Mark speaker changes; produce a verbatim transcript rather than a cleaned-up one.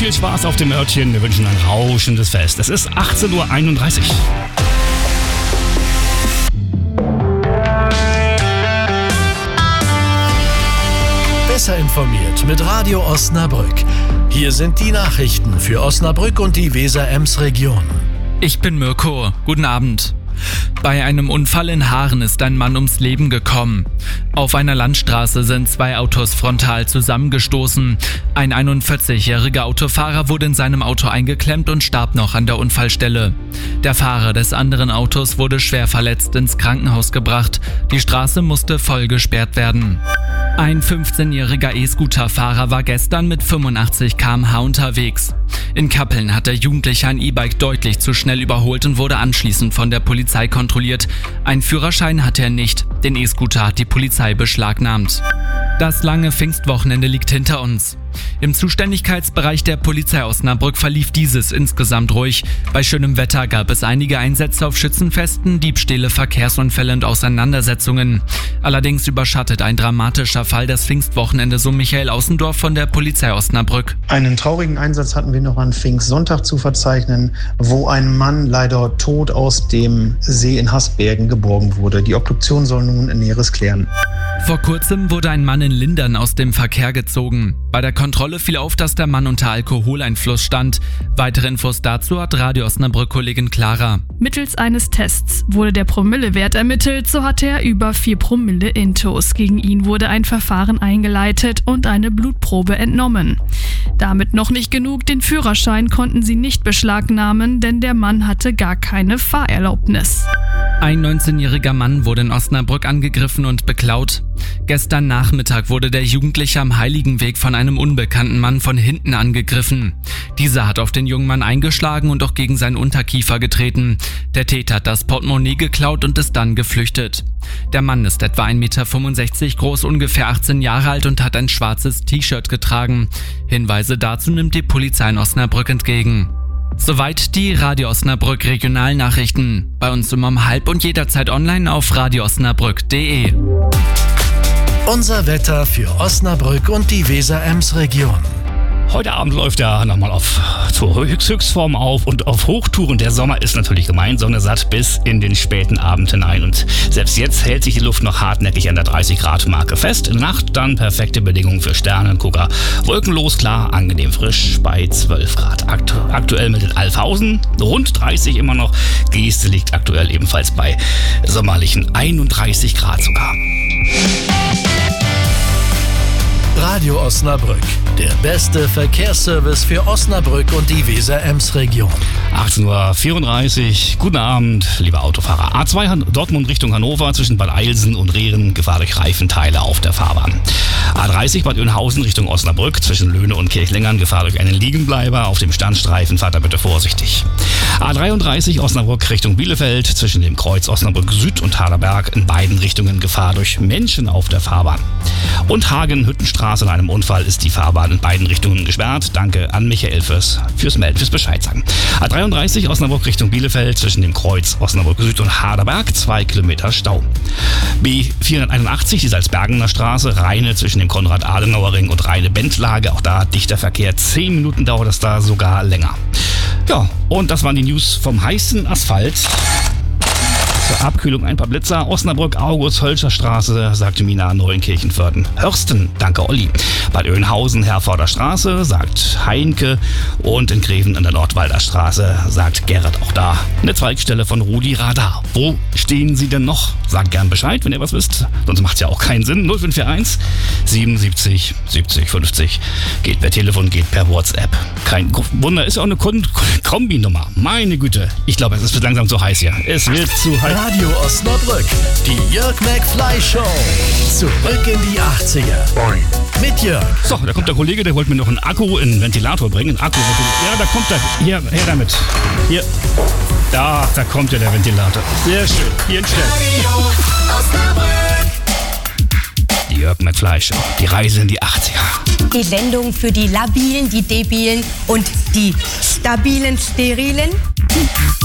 Speaker 1: viel Spaß auf dem Örtchen. Wir wünschen ein rauschendes Fest. Es ist achtzehn Uhr einunddreißig.
Speaker 2: Besser informiert mit Radio Osnabrück. Hier sind die Nachrichten für Osnabrück und die Weser-Ems-Region.
Speaker 3: Ich bin Mirko. Guten Abend. Bei einem Unfall in Haaren ist ein Mann ums Leben gekommen. Auf einer Landstraße sind zwei Autos frontal zusammengestoßen. Ein einundvierzigjähriger Autofahrer wurde in seinem Auto eingeklemmt und starb noch an der Unfallstelle. Der Fahrer des anderen Autos wurde schwer verletzt ins Krankenhaus gebracht. Die Straße musste voll gesperrt werden. Ein fünfzehnjähriger E-Scooter-Fahrer war gestern mit fünfundachtzig Kilometer pro Stunde unterwegs. In Kappeln hat der Jugendliche ein E-Bike deutlich zu schnell überholt und wurde anschließend von der Polizei kontrolliert. Einen Führerschein hatte er nicht. Den E-Scooter hat die Polizei beschlagnahmt. Das lange Pfingstwochenende liegt hinter uns. Im Zuständigkeitsbereich der Polizei Osnabrück verlief dieses insgesamt ruhig. Bei schönem Wetter gab es einige Einsätze auf Schützenfesten, Diebstähle, Verkehrsunfälle und Auseinandersetzungen. Allerdings überschattet ein dramatischer Fall das Pfingstwochenende, so Michael Außendorf von der Polizei Osnabrück.
Speaker 4: Einen traurigen Einsatz hatten wir noch an Pfingstsonntag zu verzeichnen, wo ein Mann leider tot aus dem See in Hasbergen geborgen wurde. Die Obduktion soll nun Näheres klären.
Speaker 3: Vor kurzem wurde ein Mann in Lindern aus dem Verkehr gezogen. Bei der Kontrolle fiel auf, dass der Mann unter Alkoholeinfluss stand. Weitere Infos dazu hat Radio Osnabrück-Kollegin Clara.
Speaker 5: Mittels eines Tests wurde der Promillewert ermittelt, so hatte er über vier Promille Intus. Gegen ihn wurde ein Verfahren eingeleitet und eine Blutprobe entnommen. Damit noch nicht genug, den Führerschein konnten sie nicht beschlagnahmen, denn der Mann hatte gar keine Fahrerlaubnis.
Speaker 3: Ein neunzehnjähriger Mann wurde in Osnabrück angegriffen und beklaut. Gestern Nachmittag wurde der Jugendliche am Heiligenweg von einem unbekannten Mann von hinten angegriffen. Dieser hat auf den jungen Mann eingeschlagen und auch gegen seinen Unterkiefer getreten. Der Täter hat das Portemonnaie geklaut und ist dann geflüchtet. Der Mann ist etwa ein Meter fünfundsechzig groß, ungefähr achtzehn Jahre alt und hat ein schwarzes T-Shirt getragen. Hinweise dazu nimmt die Polizei in Osnabrück entgegen. Soweit die Radio Osnabrück Regionalnachrichten. Bei uns immer um halb und jederzeit online auf radio osnabrück punkt de.
Speaker 2: Unser Wetter für Osnabrück und die Weser-Ems-Region.
Speaker 1: Heute Abend läuft er nochmal auf zur Höchstform auf und auf Hochtouren. Der Sommer ist natürlich gemeint, Sonne satt bis in den späten Abend hinein. Und selbst jetzt hält sich die Luft noch hartnäckig an der dreißig Grad Marke fest. In der Nacht dann perfekte Bedingungen für Sternengucker. Wolkenlos, klar, angenehm frisch bei zwölf Grad. Aktu- aktuell mit Alfhausen rund dreißig immer noch. Geeste liegt aktuell ebenfalls bei sommerlichen einunddreißig Grad sogar.
Speaker 2: Radio Osnabrück, der beste Verkehrsservice für Osnabrück und die Weser-Ems-Region.
Speaker 1: achtzehn Uhr vierunddreißig, guten Abend, liebe Autofahrer. A zwei Dortmund Richtung Hannover zwischen Bad Eilsen und Rehren, Gefahr durch Reifenteile auf der Fahrbahn. A dreißig Bad Oeynhausen Richtung Osnabrück zwischen Löhne und Kirchlengern, Gefahr durch einen Liegenbleiber auf dem Standstreifen, fahrt da bitte vorsichtig. A dreiunddreißig Osnabrück Richtung Bielefeld zwischen dem Kreuz Osnabrück Süd und Haderberg, in beiden Richtungen Gefahr durch Menschen auf der Fahrbahn. Und Hagen-Hüttenstraße, in einem Unfall ist die Fahrbahn in beiden Richtungen gesperrt. Danke an Michael fürs, fürs Melden, fürs Bescheid sagen. A dreiunddreißig Osnabrück Richtung Bielefeld zwischen dem Kreuz Osnabrück Süd und Haderberg, zwei Kilometer Stau. B vierhunderteinundachtzig, die Salzbergener Straße, Rheine zwischen dem Konrad-Adenauer-Ring und Rheine-Bendlage, auch da dichter Verkehr, zehn Minuten dauert es da sogar länger. Ja, und das waren die News vom heißen Asphalt. Zur Abkühlung ein paar Blitzer. Osnabrück, August-Hölscher Straße, sagte Mina, Neuenkirchenvörden. Hörsten, danke Olli. Bad Oeynhausen, Herforder Straße, sagt Heinke. Und in Greven an der Nordwalder Straße, sagt Gerrit, auch da eine Zweigstelle von Rudi Radar. Wo stehen Sie denn noch? Sagt gern Bescheid, wenn ihr was wisst. Sonst macht es ja auch keinen Sinn. null fünf vier eins siebenundsiebzig siebzig fünfzig. Geht per Telefon, geht per WhatsApp. Kein Wunder, ist ja auch eine Kon- Kombinummer. Meine Güte. Ich glaube, es ist langsam zu heiß hier. Es wird zu heiß.
Speaker 2: Radio Osnabrück, die Jörg McFly Show. Zurück in die achtziger. Mit Jörg.
Speaker 1: So, da kommt der Kollege, der wollte mir noch einen Akku in den Ventilator bringen. Einen Akku. Ja, da kommt er. Hier, her damit. Hier. Da, da kommt ja der Ventilator. Sehr schön. Hier hinstellen. Die Jörg McFly Show. Die Reise in die achtziger.
Speaker 6: Die Sendung für die Labilen, die Debilen und die Stabilen, Sterilen.